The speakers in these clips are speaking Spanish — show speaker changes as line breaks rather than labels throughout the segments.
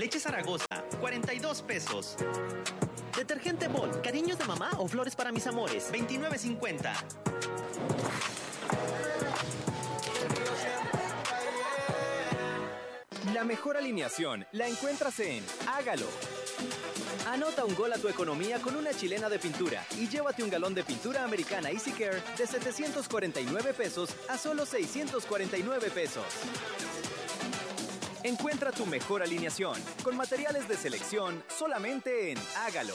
Leche Zaragoza, 42 pesos.
Detergente Bol, cariños de mamá o flores para mis amores,
29.50.
La mejor alineación la encuentras en Hágalo. Anota un gol a tu economía con una chilena de pintura y llévate un galón de pintura americana Easy Care de 749 pesos a solo 649 pesos. Encuentra tu mejor alineación con materiales de selección solamente en Hágalo.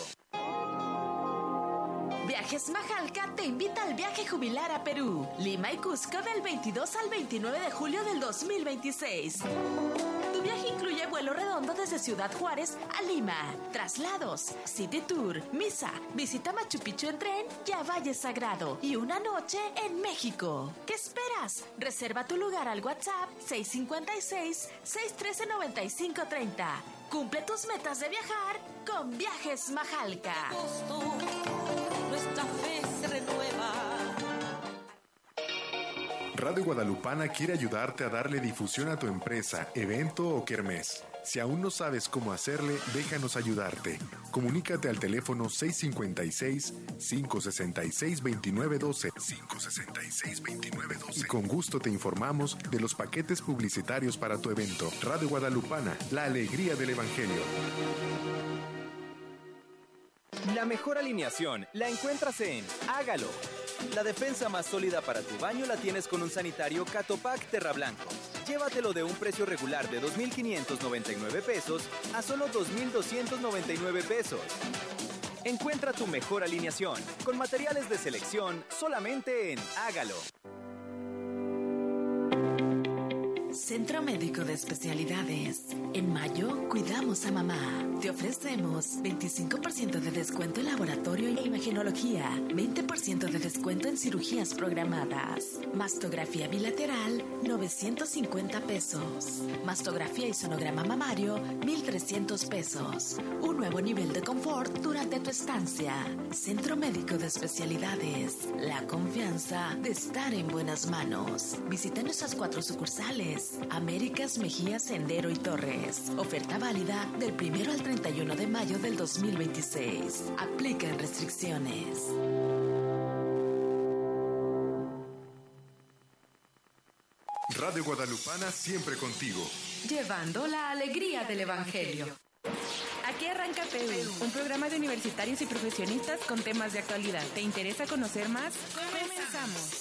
Viajes Majalca te invita al viaje jubilar a Perú, Lima y Cusco del 22 al 29 de julio del 2026. Tu viaje incluye vuelo redondo desde Ciudad Juárez a Lima, traslados, City Tour, misa, visita Machu Picchu en tren y a Valle Sagrado y una noche en México. ¿Qué esperas? Reserva tu lugar al WhatsApp 656-613-9530. Cumple tus metas de viajar con Viajes Majalca.
Nuestra fe se renueva.
Radio Guadalupana quiere ayudarte a darle difusión a tu empresa, evento o kermés. Si aún no sabes cómo hacerle, déjanos ayudarte. Comunícate al teléfono 656-566-2912. 566-2912. Y con gusto te informamos de los paquetes publicitarios para tu evento. Radio Guadalupana, la alegría del Evangelio.
La mejor alineación la encuentras en Hágalo. La defensa más sólida para tu baño la tienes con un sanitario Catopac Terra Blanco. Llévatelo de un precio regular de 2,599 pesos a solo 2,299 pesos. Encuentra tu mejor alineación con materiales de selección solamente en Hágalo.
Centro Médico de Especialidades. En mayo, cuidamos a mamá. Te ofrecemos 25% de descuento en laboratorio e imagenología, 20% de descuento en cirugías programadas. Mastografía bilateral, 950 pesos. Mastografía y sonograma mamario, 1,300 pesos. Un nuevo nivel de confort durante tu estancia. Centro Médico de Especialidades. La confianza de estar en buenas manos. Visita nuestras 4 sucursales. Américas, Mejía, Sendero y Torres. Oferta válida del 1 al 31 de mayo del 2026. Aplican restricciones.
Radio Guadalupana siempre contigo.
Llevando la alegría del Evangelio. Aquí arranca PEU, un programa de universitarios y profesionistas con temas de actualidad. ¿Te interesa conocer más? Comenzamos.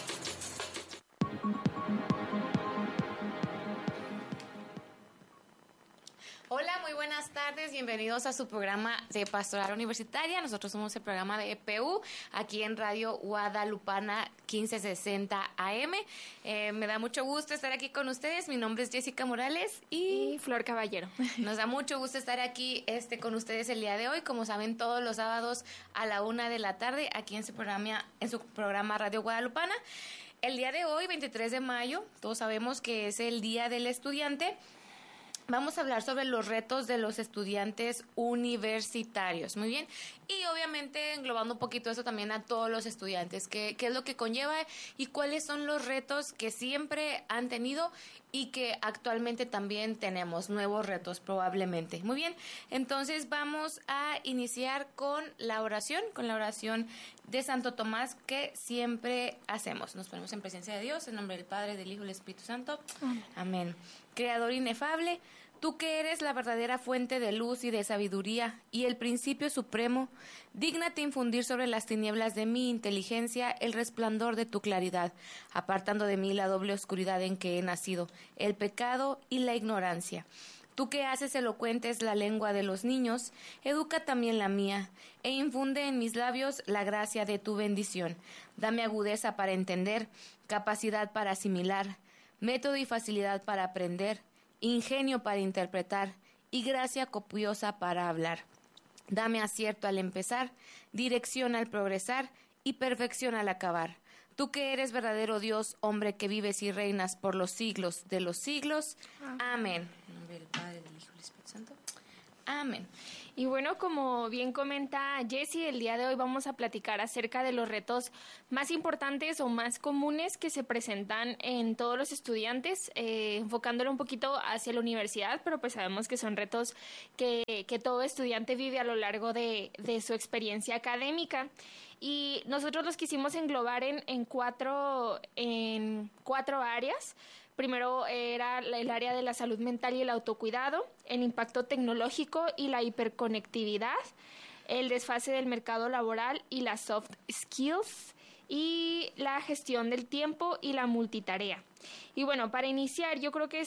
Hola, muy buenas tardes, bienvenidos a su programa de Pastoral Universitaria. Nosotros somos el programa de EPU, aquí en Radio Guadalupana 1560 AM. Me da mucho gusto estar aquí con ustedes. Mi nombre es Jessica Morales y
Flor Caballero.
Nos da mucho gusto estar aquí con ustedes el día de hoy. Como saben, todos los sábados a la 1 de la tarde, aquí en su programa Radio Guadalupana. El día de hoy, 23 de mayo, todos sabemos que es el Día del Estudiante. Vamos a hablar sobre los retos de los estudiantes universitarios, muy bien, y obviamente englobando un poquito eso también a todos los estudiantes, qué es lo que conlleva y cuáles son los retos que siempre han tenido y que actualmente también tenemos nuevos retos probablemente. Muy bien, entonces vamos a iniciar con la oración de Santo Tomás que siempre hacemos. Nos ponemos en presencia de Dios, en nombre del Padre, del Hijo y del Espíritu Santo. Amén. Creador inefable, tú que eres la verdadera fuente de luz y de sabiduría y el principio supremo, dígnate infundir sobre las tinieblas de mi inteligencia el resplandor de tu claridad, apartando de mí la doble oscuridad en que he nacido, el pecado y la ignorancia. Tú que haces elocuentes la lengua de los niños, educa también la mía, e infunde en mis labios la gracia de tu bendición. Dame agudeza para entender, capacidad para asimilar, método y facilidad para aprender, ingenio para interpretar y gracia copiosa para hablar. Dame acierto al empezar, dirección al progresar y perfección al acabar. Tú que eres verdadero Dios, hombre que vives y reinas por los siglos de los siglos. Amén. En nombre del Padre, del Hijo y del Espíritu Santo. Amén.
Y bueno, como bien comenta Jessie, el día de hoy vamos a platicar acerca de los retos más importantes o más comunes que se presentan en todos los estudiantes, enfocándolo un poquito hacia la universidad, pero pues sabemos que son retos que todo estudiante vive a lo largo de su experiencia académica. Y nosotros los quisimos englobar en cuatro áreas. Primero era el área de la salud mental y el autocuidado, el impacto tecnológico y la hiperconectividad, el desfase del mercado laboral y las soft skills, y la gestión del tiempo y la multitarea. Y bueno, para iniciar, yo creo que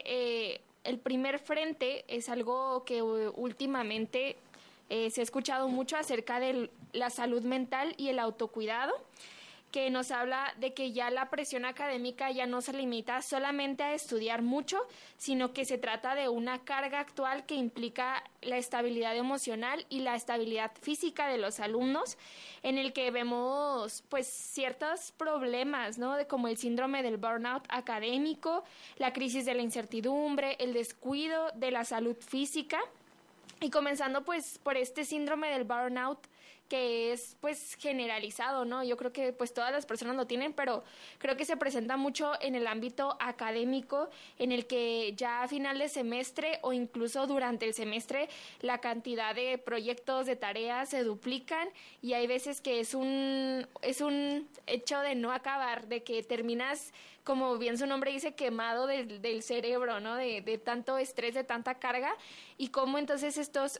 el primer frente es algo que últimamente se ha escuchado mucho acerca de la salud mental y el autocuidado, que nos habla de que ya la presión académica ya no se limita solamente a estudiar mucho, sino que se trata de una carga actual que implica la estabilidad emocional y la estabilidad física de los alumnos, en el que vemos pues ciertos problemas, ¿no? Como el síndrome del burnout académico, la crisis de la incertidumbre, el descuido de la salud física, y comenzando pues por este síndrome del burnout, que es pues generalizado, ¿no? Yo creo que pues todas las personas lo tienen, pero creo que se presenta mucho en el ámbito académico, en el que ya a final de semestre o incluso durante el semestre la cantidad de proyectos, de tareas se duplican, y hay veces que es un hecho de no acabar, de que terminas, como bien su nombre dice, quemado del cerebro, ¿no? De tanto estrés, de tanta carga, y cómo entonces estos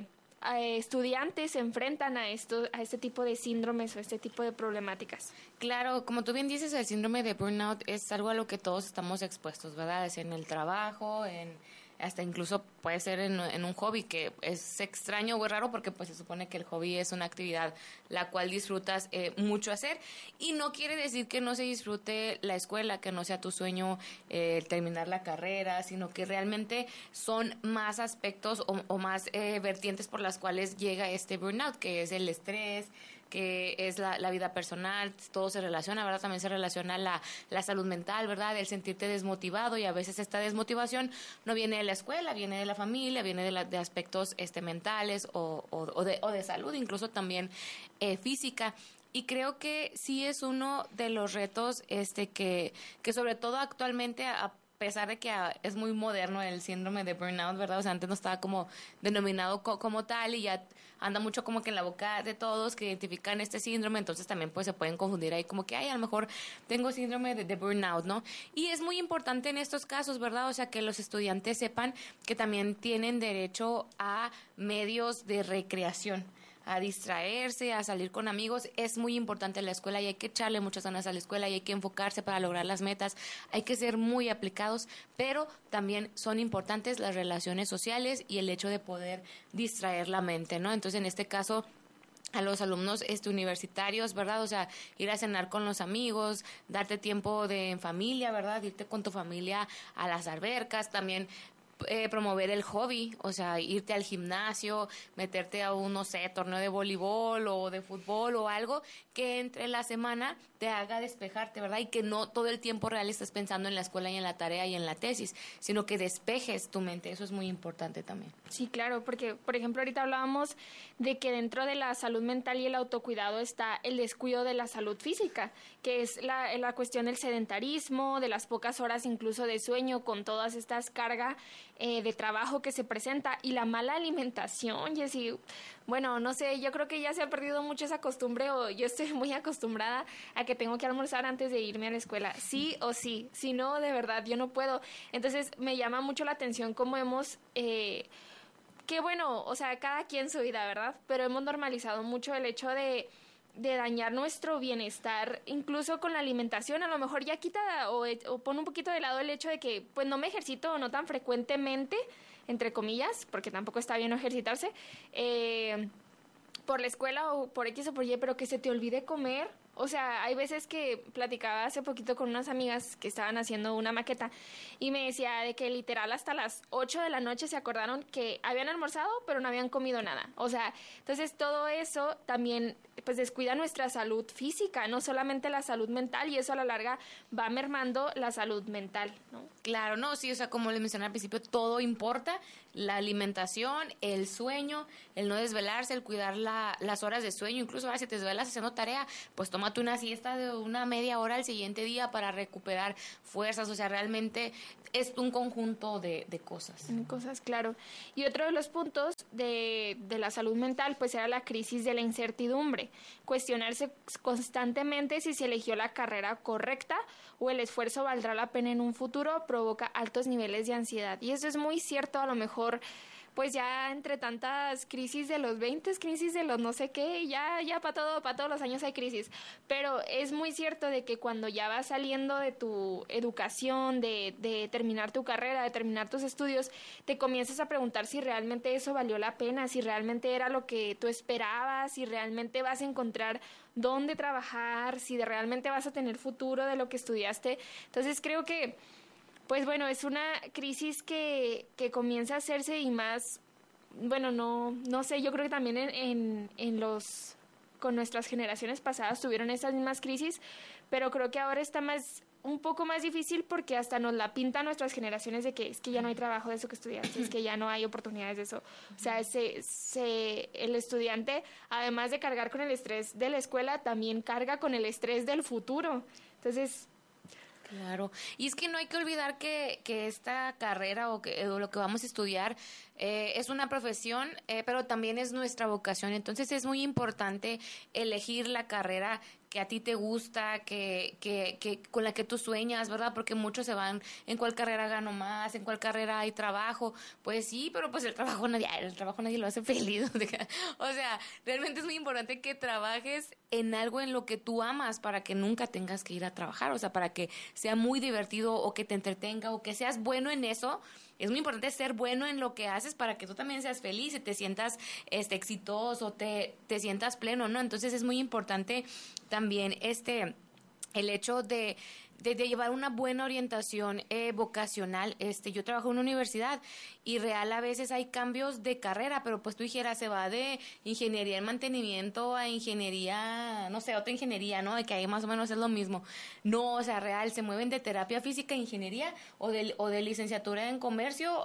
estudiantes se enfrentan a este tipo de síndromes o este tipo de problemáticas.
Claro, como tú bien dices, el síndrome de burnout es algo a lo que todos estamos expuestos, ¿verdad? Es en el trabajo, hasta incluso puede ser en un hobby, que es extraño o raro porque pues se supone que el hobby es una actividad la cual disfrutas mucho hacer, y no quiere decir que no se disfrute la escuela, que no sea tu sueño terminar la carrera, sino que realmente son más aspectos o más vertientes por las cuales llega este burnout, que es el estrés, que es la vida personal, todo se relaciona, ¿verdad? También se relaciona la salud mental, ¿verdad? El sentirte desmotivado, y a veces esta desmotivación no viene de la escuela, viene de la familia, viene de aspectos mentales o de salud, incluso también física. Y creo que sí es uno de los retos que sobre todo actualmente, a pesar de que es muy moderno el síndrome de burnout, ¿verdad? O sea, antes no estaba como denominado como tal, y ya anda mucho como que en la boca de todos que identifican este síndrome, entonces también pues se pueden confundir ahí como que, a lo mejor tengo síndrome de burnout, ¿no? Y es muy importante en estos casos, ¿verdad? O sea, que los estudiantes sepan que también tienen derecho a medios de recreación, a distraerse, a salir con amigos. Es muy importante en la escuela y hay que echarle muchas ganas a la escuela y hay que enfocarse para lograr las metas, hay que ser muy aplicados, pero también son importantes las relaciones sociales y el hecho de poder distraer la mente, ¿no? Entonces, en este caso, a los alumnos universitarios, ¿verdad? O sea, ir a cenar con los amigos, darte tiempo en familia, ¿verdad? Irte con tu familia a las albercas, también promover el hobby, o sea, irte al gimnasio, meterte a un, no sé, torneo de voleibol o de fútbol o algo que entre la semana te haga despejarte, ¿verdad? Y que no todo el tiempo real estés pensando en la escuela y en la tarea y en la tesis, sino que despejes tu mente. Eso es muy importante también.
Sí, claro, porque, por ejemplo, ahorita hablábamos de que dentro de la salud mental y el autocuidado está el descuido de la salud física, que es la cuestión del sedentarismo, de las pocas horas incluso de sueño con todas estas cargas de trabajo que se presenta, y la mala alimentación, Jessie. Bueno, no sé, yo creo que ya se ha perdido mucho esa costumbre, o yo estoy muy acostumbrada a que tengo que almorzar antes de irme a la escuela, sí o sí, si no, de verdad, yo no puedo. Entonces, me llama mucho la atención cómo hemos, que bueno, o sea, cada quien su vida, ¿verdad? Pero hemos normalizado mucho el hecho de dañar nuestro bienestar, incluso con la alimentación. A lo mejor ya quita o pone un poquito de lado el hecho de que pues no me ejercito no tan frecuentemente, entre comillas, porque tampoco está bien no ejercitarse, por la escuela o por X o por Y, pero que se te olvide comer. o sea, hay veces que platicaba hace poquito con unas amigas que estaban haciendo una maqueta y me decía de que literal hasta las 8 de la noche se acordaron que habían almorzado pero no habían comido nada. O sea, entonces todo eso también pues descuida nuestra salud física, no solamente la salud mental, y eso a la larga va mermando la salud mental, ¿no?
Claro, no, sí, o sea, como les mencioné al principio, todo importa, la alimentación, el sueño, el no desvelarse, el cuidar las horas de sueño, incluso ahora si te desvelas haciendo tarea, pues tómate una siesta de una media hora al siguiente día para recuperar fuerzas, o sea, realmente es un conjunto de cosas.
Cosas, claro. Y otro de los puntos de la salud mental, pues era la crisis de la incertidumbre, cuestionarse constantemente si se eligió la carrera correcta o el esfuerzo valdrá la pena en un futuro, provoca altos niveles de ansiedad. Y eso es muy cierto, a lo mejor pues ya entre tantas crisis de los 20, crisis de los no sé qué, ya para todos los años hay crisis. Pero es muy cierto de que cuando ya vas saliendo de tu educación, de terminar tu carrera, de terminar tus estudios, te comienzas a preguntar si realmente eso valió la pena, si realmente era lo que tú esperabas, si realmente vas a encontrar dónde trabajar, si realmente vas a tener futuro de lo que estudiaste. Entonces creo que pues bueno, es una crisis que comienza a hacerse y más, bueno, no sé, yo creo que también con nuestras generaciones pasadas tuvieron estas mismas crisis, pero creo que ahora está un poco más difícil porque hasta nos la pintan nuestras generaciones de que es que ya no hay trabajo de eso que estudiaste, es que ya no hay oportunidades de eso. O sea, el estudiante, además de cargar con el estrés de la escuela, también carga con el estrés del futuro. Entonces,
claro, y es que no hay que olvidar que esta carrera o lo que vamos a estudiar es una profesión, pero también es nuestra vocación. Entonces es muy importante elegir la carrera que a ti te gusta, que con la que tú sueñas, ¿verdad? Porque muchos se van, ¿en cuál carrera gano más? ¿En cuál carrera hay trabajo? Pues sí, pero pues el trabajo nadie lo hace feliz. O sea, realmente es muy importante que trabajes en algo en lo que tú amas para que nunca tengas que ir a trabajar, o sea, para que sea muy divertido o que te entretenga o que seas bueno en eso. Es muy importante ser bueno en lo que haces para que tú también seas feliz y te sientas exitoso, te sientas pleno, ¿no? Entonces es muy importante también el hecho de llevar una buena orientación vocacional. Yo trabajo en una universidad y real a veces hay cambios de carrera, pero pues tú dijeras, se va de ingeniería en mantenimiento a ingeniería, no sé, otra ingeniería, ¿no? De que ahí más o menos es lo mismo. No, o sea, real, se mueven de terapia física a ingeniería o de licenciatura en comercio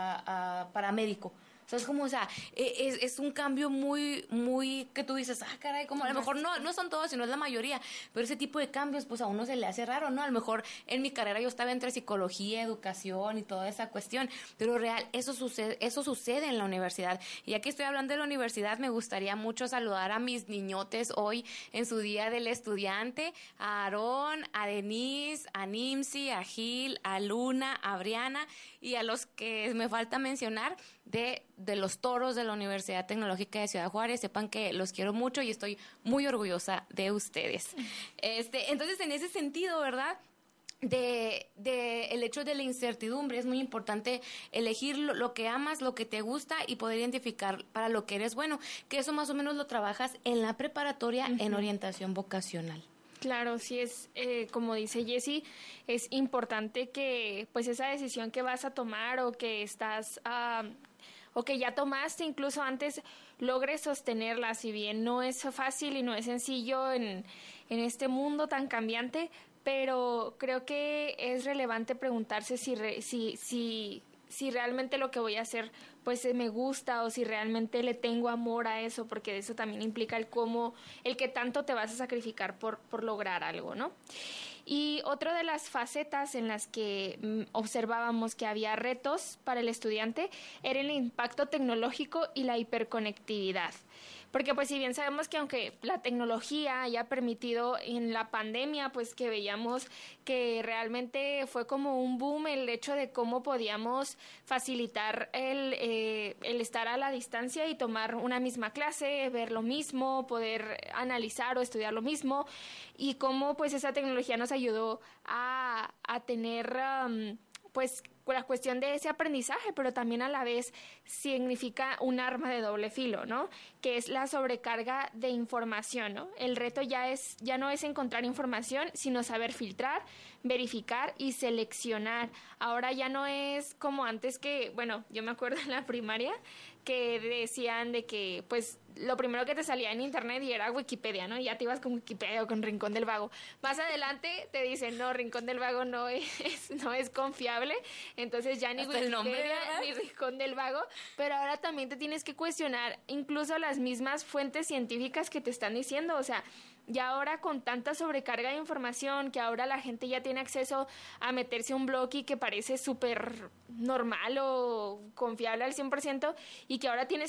a paramédico. O sea, es como, o sea, es un cambio muy, muy, que tú dices, caray, como a lo mejor no son todos, sino es la mayoría, pero ese tipo de cambios, pues a uno se le hace raro, ¿no? A lo mejor en mi carrera yo estaba entre psicología, educación y toda esa cuestión, pero real, eso sucede en la universidad. Y ya que estoy hablando de la universidad, me gustaría mucho saludar a mis niñotes hoy en su Día del Estudiante, a Aarón, a Denise, a Nimsi, a Gil, a Luna, a Briana y a los que me falta mencionar de los toros de la Universidad Tecnológica de Ciudad Juárez. Sepan que los quiero mucho y estoy muy orgullosa de ustedes. Entonces, en ese sentido, ¿verdad?, de el hecho de la incertidumbre, es muy importante elegir lo que amas, lo que te gusta y poder identificar para lo que eres bueno, que eso más o menos lo trabajas en la preparatoria, en orientación vocacional.
Claro, sí es, como dice Jessie, es importante que pues esa decisión que vas a tomar o que estás o que ya tomaste incluso antes, logres sostenerla. Si bien no es fácil y no es sencillo en este mundo tan cambiante, pero creo que es relevante preguntarse si realmente lo que voy a hacer pues me gusta o si realmente le tengo amor a eso, porque eso también implica el que tanto te vas a sacrificar por lograr algo, ¿no? Y otra de las facetas en las que observábamos que había retos para el estudiante era el impacto tecnológico y la hiperconectividad. Porque pues si bien sabemos que aunque la tecnología haya permitido en la pandemia, pues que veíamos que realmente fue como un boom el hecho de cómo podíamos facilitar el estar a la distancia y tomar una misma clase, ver lo mismo, poder analizar o estudiar lo mismo, y cómo pues esa tecnología nos ayudó a tener pues la cuestión de ese aprendizaje, pero también a la vez significa un arma de doble filo, ¿no? Que es la sobrecarga de información, ¿no? El reto ya no es encontrar información, sino saber filtrar, verificar y seleccionar. Ahora ya no es como antes que, bueno, yo me acuerdo en la primaria que decían de que, pues, lo primero que te salía en internet y era Wikipedia, ¿no? Y ya te ibas con Wikipedia o con Rincón del Vago. Más adelante te dicen, no, Rincón del Vago no es confiable, entonces ya ni
hasta el nombre,
Wikipedia ni Rincón del Vago, pero ahora también te tienes que cuestionar incluso las mismas fuentes científicas que te están diciendo, o sea, ya ahora con tanta sobrecarga de información, que ahora la gente ya tiene acceso a meterse a un blog y que parece súper normal o confiable al 100%, y que ahora tienes